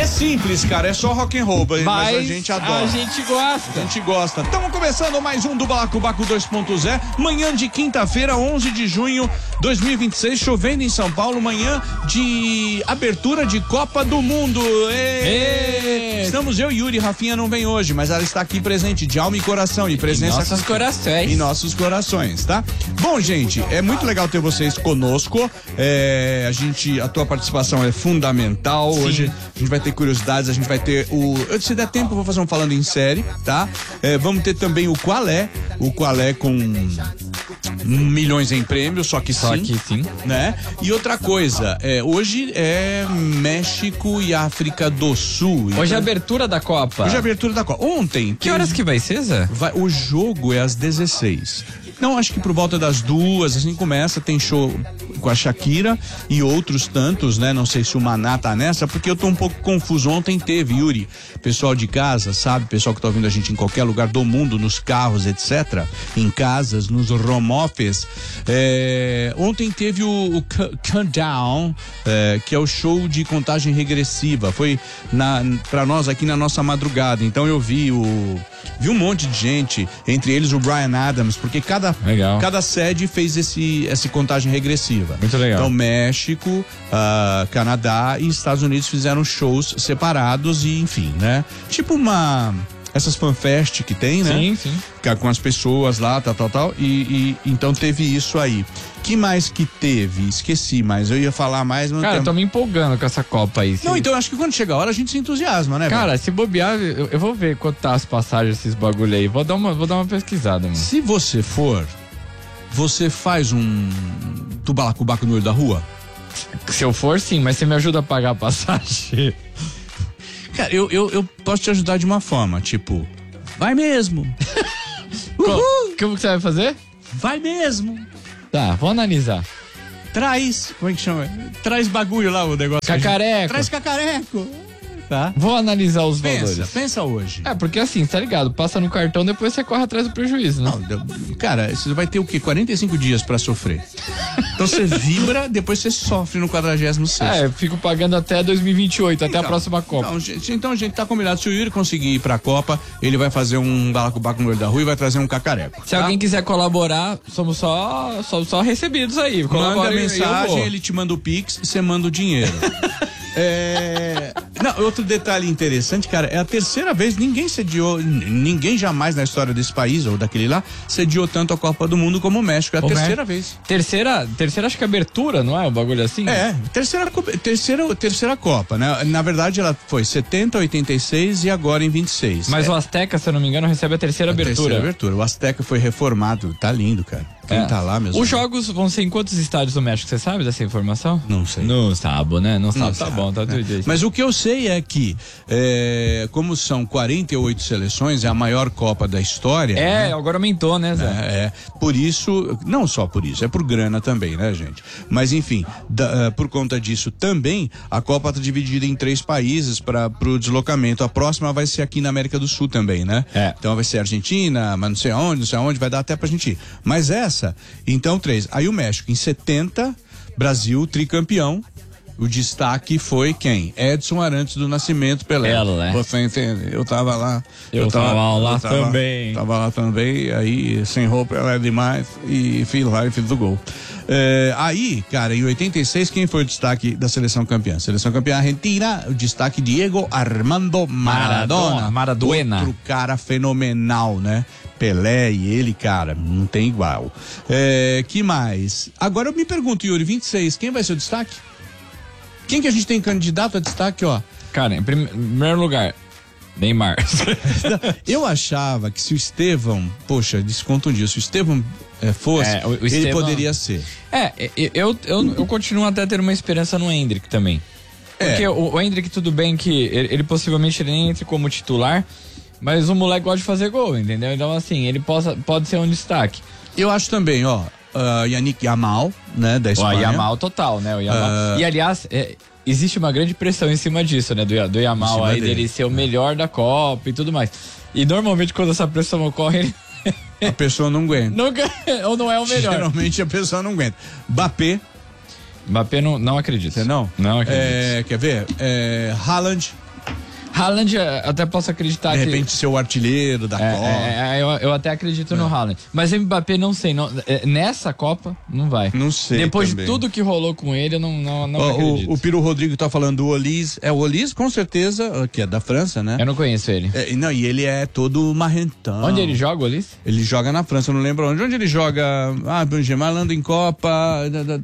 É simples, cara, é só rock and roll, mas a gente adora. A gente gosta. A gente gosta. Estamos começando mais um do Balacobaco 2.0. Manhã de quinta-feira, 11 de junho 2026, chovendo em São Paulo, manhã de abertura de Copa do Mundo. Estamos eu e Yuri, Rafinha não vem hoje, mas ela está aqui presente de alma e coração e presença em nossos corações. Em nossos corações, tá? Bom, gente, é muito legal ter vocês conosco. A tua participação é fundamental. Sim. Hoje a gente vai ter curiosidades, a gente vai ter se der tempo, eu vou fazer um falando em série, tá? Vamos ter também o Qual é com milhões em prêmios, só que sim, né? E outra coisa, hoje é México e África do Sul. Hoje é a abertura da Copa. Ontem. Que horas que vai ser, Zé? O jogo é às 16. Não, acho que por volta das 2, assim começa, tem show com a Shakira e outros tantos, né? Não sei se o Maná tá nessa, porque eu tô um pouco confuso. Ontem teve, Yuri, pessoal de casa, sabe? Pessoal que tá ouvindo a gente em qualquer lugar do mundo, nos carros, etc. Em casas, nos home office. Ontem teve o Countdown, que é o show de contagem regressiva. Foi pra nós aqui na nossa madrugada. Então eu vi um monte de gente, entre eles o Bryan Adams, porque cada sede fez essa contagem regressiva. Muito legal. Então México, Canadá e Estados Unidos fizeram shows separados e enfim, né? Tipo essas fanfest que tem, né? Sim. Com as pessoas lá, tal. E então teve isso aí. Que mais que teve? Esqueci, mas eu ia falar mais. Mas cara, eu tô me empolgando com essa Copa aí. Não, então acho que quando chega a hora a gente se entusiasma, né? Cara, se bobear, eu vou ver quanto tá as passagens desses bagulho aí. Vou dar uma pesquisada, mano. Se você for, você faz um balacobaco no olho da rua? Se eu for, sim, mas você me ajuda a pagar a passagem. Cara, eu posso te ajudar de uma forma, tipo, vai mesmo. Como que você vai fazer? Vai mesmo. Tá, vou analisar. Como é que chama? Traz bagulho lá, o negócio. Cacareco. Traz cacareco. Tá? Vou analisar os valores. Pensa hoje. Porque assim, tá ligado? Passa no cartão, depois você corre atrás do prejuízo, né? Não, cara, você vai ter o quê? 45 dias pra sofrer. Então você vibra, depois você sofre no 46º. Eu fico pagando até 2028, até a próxima Copa. Então, a gente tá combinado. Se o Yuri conseguir ir pra Copa, ele vai fazer um balacobaco no olho da rua e vai trazer um cacareco. Se alguém quiser colaborar, somos só recebidos aí. Manda mensagem, ele te manda o Pix e você manda o dinheiro. Outro detalhe interessante, cara, é a terceira vez, ninguém jamais na história desse país ou daquele lá sediou tanto a Copa do Mundo como o México. É a terceira vez. Terceira, acho que abertura, não é? Um bagulho assim? Terceira Copa, né? Na verdade, ela foi 70, 86 e agora em 26. Mas o Azteca, se eu não me engano, recebe a terceira abertura. O Azteca foi reformado, tá lindo, cara. Quem tá lá mesmo? Os jogos vão ser em quantos estádios do México? Você sabe dessa informação? Não sei. Não sabe, né? Não sabe, tá bom, tá tudo aí. Mas o que eu sei é que, como são 48 seleções, é a maior Copa da história. Né? Agora aumentou, né, Zé? Por isso, não só por isso, é por grana também, né, gente? Mas enfim, por conta disso também, a Copa tá dividida em 3 países pro deslocamento. A próxima vai ser aqui na América do Sul também, né? Então vai ser Argentina, mas não sei aonde, vai dar até pra gente ir. Mas então 3. Aí o México em 70, Brasil tricampeão. O destaque foi quem? Edson Arantes do Nascimento, Pelé. Você entende? Eu tava lá. Eu tava lá também. Tava lá também, aí sem roupa ela é demais e fiz o gol. Aí, cara, em 86, quem foi o destaque da seleção campeã? Seleção campeã Argentina, o destaque Diego Armando Maradona. Outro cara fenomenal, né? Pelé e ele, cara, não tem igual. Que mais? Agora eu me pergunto, Yuri, 26, quem vai ser o destaque? Quem que a gente tem candidato a destaque, ó? Cara, em primeiro lugar, Neymar. Eu achava que se o Estevão, poxa, desconto um dia, se o Estevão fosse, ele poderia ser. Eu continuo até ter uma esperança no Endrick também. Porque o Endrick, tudo bem que ele possivelmente nem entre como titular, mas o moleque gosta de fazer gol, entendeu? Então, assim, ele pode ser um destaque. Eu acho também, Yannick Yamal, né, da Espanha. O Yamal total, né? O Yamal. E, aliás, existe uma grande pressão em cima disso, né? Do Yamal aí, dele ser o melhor da Copa e tudo mais. E, normalmente, quando essa pressão ocorre, a pessoa não aguenta. Ou não é o melhor. Geralmente, a pessoa não aguenta. Mbappé não acredita. Você não? Não acredito. Quer ver? Haaland. Haaland, até posso acreditar de repente ser o artilheiro da Copa. Eu até acredito no Haaland. Mas o Mbappé, não sei. Nessa Copa, não vai. Não sei. Depois também. de tudo que rolou com ele, eu não acredito. O Piru Rodrigo tá falando do Olise. É o Olise, com certeza, que é da França, né? Eu não conheço ele. E ele é todo marrentão. Onde ele joga, Olise? Ele joga na França, eu não lembro onde. Onde ele joga? Malando em Copa.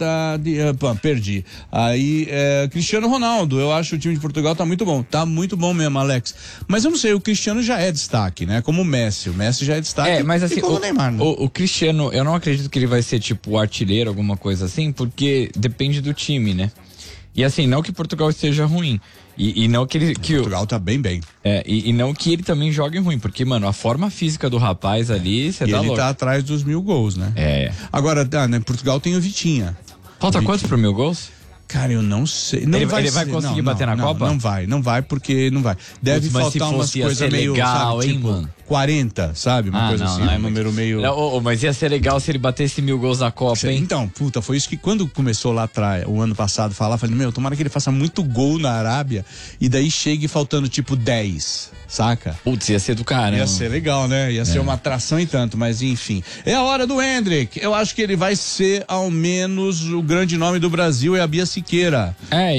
Perdi. Aí, Cristiano Ronaldo. Eu acho que o time de Portugal tá muito bom. Tá muito bom mesmo, Alex. Mas eu não sei, o Cristiano já é destaque, né? Como o Messi. O Messi já é destaque. Mas assim, como o Neymar, né? O Cristiano, eu não acredito que ele vai ser tipo o artilheiro, alguma coisa assim, porque depende do time, né? E assim, não que Portugal esteja ruim. E não que ele. Portugal tá bem. E não que ele também jogue ruim, porque, mano, a forma física do rapaz ali, você tá louco. Ele tá atrás dos 1000 gols, né? Agora, né, Portugal tem o Vitinha. Falta quanto pro 1000 gols? Cara, eu não sei. Ele vai conseguir bater na Copa? Não vai, porque não vai. Deve faltar umas coisas meio, legal, sabe, hein, tipo, mano? 40, sabe? Uma coisa assim, um número meio... Mas ia ser legal se ele batesse 1000 gols na Copa, hein? Então, foi isso que quando começou lá atrás, o ano passado, falei, tomara que ele faça muito gol na Arábia e daí chegue faltando tipo 10, saca? Putz, ia ser do caramba. Ia ser legal, né? Ia ser uma atração e tanto, mas enfim. É a hora do Hendrick. Eu acho que ele vai ser, ao menos, o grande nome do Brasil é a Bia Siqueira.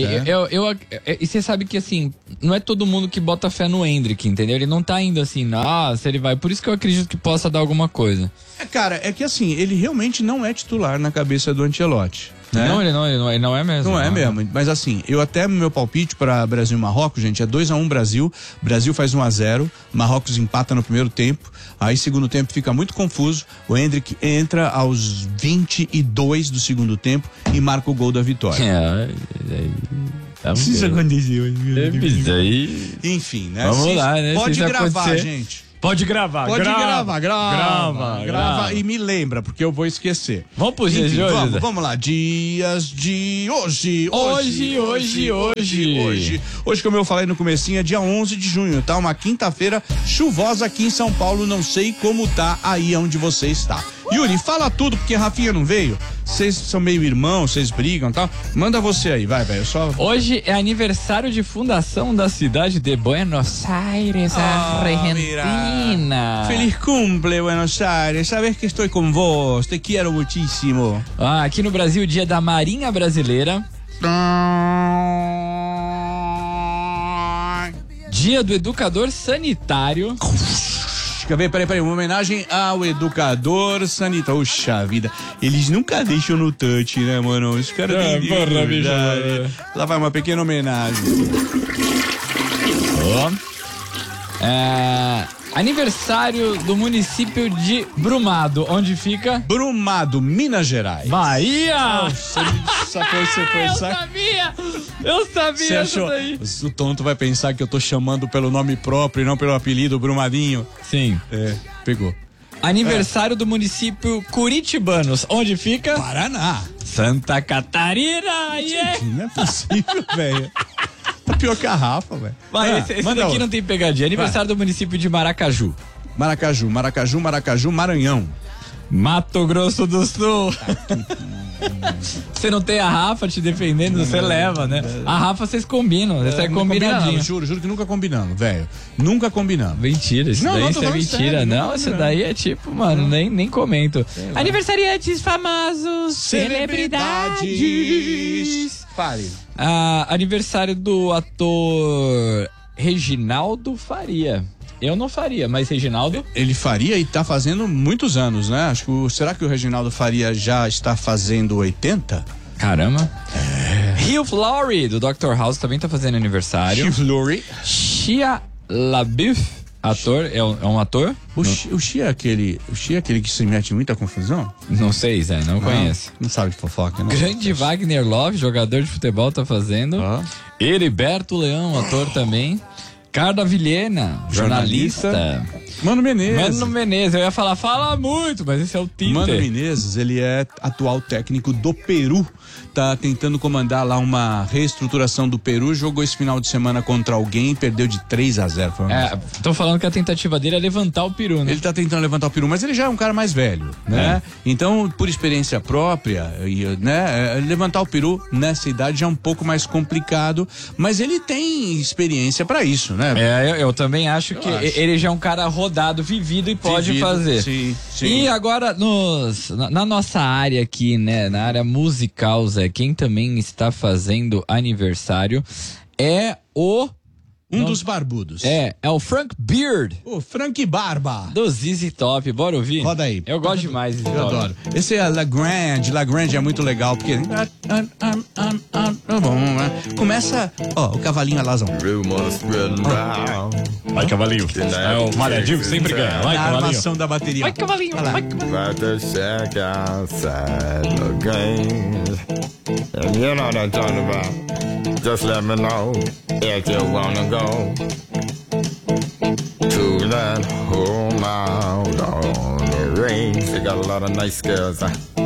E você sabe que, assim, não é todo mundo que bota fé no Hendrick, entendeu? Ele não tá indo assim, se ele vai. Por isso que eu acredito que possa dar alguma coisa. Cara, é que assim, ele realmente não é titular na cabeça do Ancelotti. Né? Não, ele não é mesmo. Não é mesmo, mas assim, meu palpite para Brasil e Marrocos, gente, é 2-1 Brasil. Brasil faz 1-0, Marrocos empata no primeiro tempo, aí segundo tempo fica muito confuso, o Hendrick entra aos 22 do segundo tempo e marca o gol da vitória. Isso aconteceu. Enfim, né? Vamos lá, né? Pode gravar, gente. Pode gravar. Grava e me lembra, porque eu vou esquecer. Vamos pros dias de hoje? Vamos lá, dias de hoje. Hoje, como eu falei no comecinho, é dia 11 de junho, tá? Uma quinta-feira chuvosa aqui em São Paulo, não sei como tá aí onde você está. Yuri, fala tudo, porque a Rafinha não veio. Vocês são meio irmãos, vocês brigam e tal. Manda você aí, vai, velho. Hoje é aniversário de fundação da cidade de Buenos Aires, Argentina. Feliz cumple, Buenos Aires. Sabes que estou com vos. Te quero muchísimo. Aqui no Brasil, dia da Marinha Brasileira. Dia do Educador Sanitário. Peraí, uma homenagem ao educador sanitário. Puxa vida, eles nunca deixam no touch, né, mano? Os caras lá vai uma pequena homenagem. Aniversário do município de Brumado. Onde fica? Brumado, Minas Gerais. Bahia! Eu sabia isso daí. O tonto vai pensar que eu tô chamando pelo nome próprio e não pelo apelido Brumadinho. Sim. Pegou. Aniversário do município Curitibanos. Onde fica? Paraná. Santa Catarina. Não é possível, velho. Tá pior que a Rafa, velho. Esse daqui não tem pegadinha. Aniversário do município de Maracaju. Maranhão. Mato Grosso do Sul. Você não tem a Rafa te defendendo, você leva, né? A Rafa vocês combinam, você é combinadinho. Juro que nunca combinamos, velho. Nunca combinamos. Mentira, isso daí é mentira. Não, isso daí é tipo, mano, nem comento. Aniversariantes famosos, celebridades. Fale. Aniversário do ator Reginaldo Faria. Eu não faria, mas Reginaldo... Ele faria e tá fazendo muitos anos, né? Será que o Reginaldo Faria já está fazendo 80? Caramba. Hugh Laurie, do Dr. House, também tá fazendo aniversário. Hugh Laurie. Shia LaBeouf, ator, é um ator? O Shia é aquele que se mete em muita confusão? Não sei, Zé, não conheço. Não sabe de fofoca, não. Grande Wagner Love, jogador de futebol, tá fazendo. Heriberto Leão, ator também. Carla Vilhena, jornalista. Mano Menezes, eu ia falar, fala muito, mas esse é o Tite. Mano Menezes, ele é atual técnico do Peru, tá tentando comandar lá uma reestruturação do Peru, jogou esse final de semana contra alguém e perdeu de 3-0. Tô falando que a tentativa dele é levantar o Peru, né? Ele tá tentando levantar o Peru, mas ele já é um cara mais velho, né? Então, por experiência própria, né, levantar o Peru nessa idade já é um pouco mais complicado, mas ele tem experiência pra isso, né? Eu também acho que ele já é um cara rodado, vivido e pode fazer. Sim. E agora, na nossa área aqui, né, na área musical, Zé, quem também está fazendo aniversário é dos barbudos. É o Frank Beard. O Frank Barba. Do ZZ Top. Bora ouvir? Roda aí. Eu gosto demais de ZZ Top. Eu adoro. Esse é Lagrange é muito legal, porque... Começa... o cavalinho alazão. Vai, cavalinho. É o malhadinho sempre ganha. Vai, cavalinho. A armação da bateria. Vai, cavalinho. Vai, cavalinho. Check outside the game. And you know what I'm talking about. Just let me know if you wanna go to that home out on the range. They got a lot of nice girls.